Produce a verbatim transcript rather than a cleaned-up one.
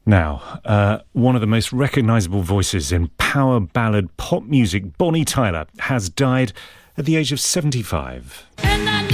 Now, uh, one of the most recognisable voices in power ballad pop music, Bonnie Tyler, has died at the age of seventy-five.